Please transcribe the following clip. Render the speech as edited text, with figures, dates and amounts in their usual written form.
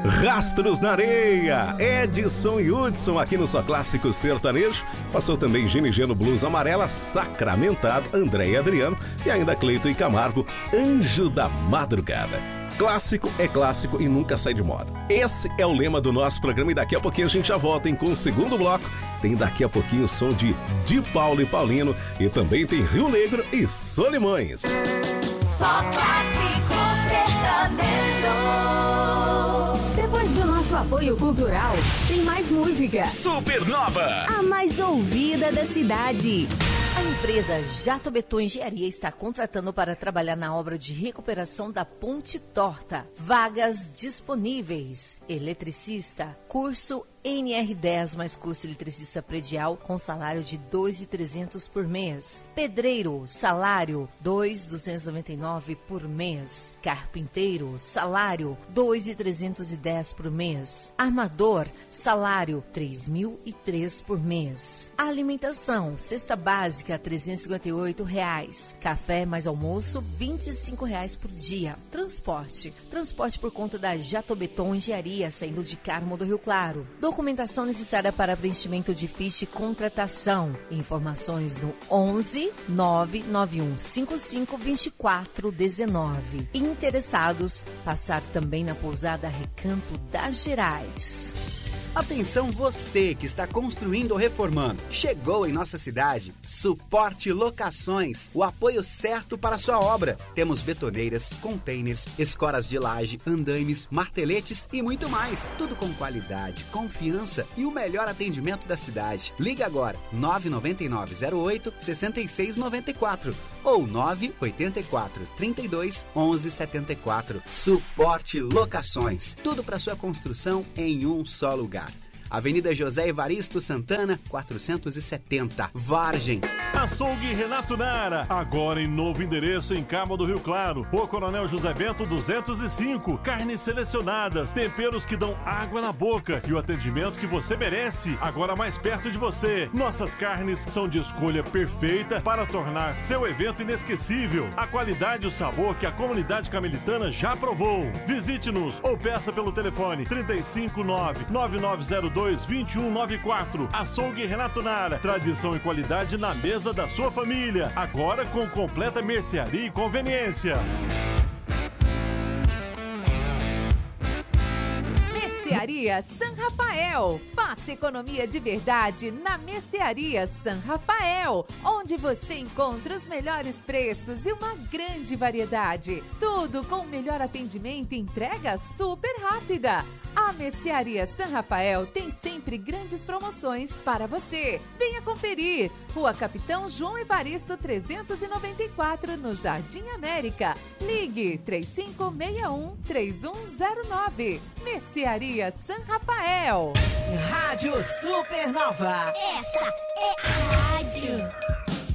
Rastros na Areia, Edson e Hudson aqui no Só Clássico Sertanejo. Passou também GNG no Blues Amarela, Sacramentado, André e Adriano e ainda Cleiton e Camargo, Anjo da Madrugada. Clássico é clássico e nunca sai de moda. Esse é o lema do nosso programa e daqui a pouquinho a gente já volta, hein, com o segundo bloco. Tem daqui a pouquinho o som de Paulo e Paulino e também tem Rio Negro e Solimões. Só Clássico Sertanejo. Depois do nosso apoio cultural, tem mais música. Supernova, a mais ouvida da cidade. A empresa Jato Beton Engenharia está contratando para trabalhar na obra de recuperação da Ponte Torta. Vagas disponíveis. Eletricista, curso NR10 mais curso eletricista predial com salário de R$ 2.300 por mês. Pedreiro, salário R$ 2.299 por mês. Carpinteiro, salário R$ 2.310 por mês. Armador, salário R$ 3.003 por mês. Alimentação, cesta básica R$ 358. Café mais almoço R$ 25 por dia. Transporte por conta da Jato Beton Engenharia, saindo de Carmo do Rio Claro. Documentação necessária para preenchimento de ficha e contratação. Informações no 11 991 55 24 19. Interessados, passar também na pousada Recanto das Gerais. Atenção você que está construindo ou reformando. Chegou em nossa cidade Suporte Locações, o apoio certo para a sua obra. Temos betoneiras, containers, escoras de laje, andaimes, marteletes e muito mais. Tudo com qualidade, confiança e o melhor atendimento da cidade. Liga agora 99908 6694 ou 984 32 11 74. Suporte Locações. Tudo para sua construção em um só lugar. Avenida José Evaristo Santana, 470, Vargem. Açougue Renato Nara, agora em novo endereço em Carmo do Rio Claro. Rua Coronel José Bento 205. Carnes selecionadas, temperos que dão água na boca e o atendimento que você merece, agora mais perto de você. Nossas carnes são de escolha perfeita para tornar seu evento inesquecível. A qualidade e o sabor que a comunidade camelitana já provou. Visite-nos ou peça pelo telefone 359-9902-2194. Açougue Renato Nara, tradição e qualidade na mesa da sua família, agora com completa mercearia e conveniência. Mercearia San Rafael. Faça economia de verdade na Mercearia San Rafael, onde você encontra os melhores preços e uma grande variedade. Tudo com o melhor atendimento e entrega super rápida. A Mercearia San Rafael tem sempre grandes promoções para você. Venha conferir. Rua Capitão João Evaristo 394, no Jardim América. Ligue 3561-3109. Mercearia San Rafael. Rádio Supernova. Essa é a rádio.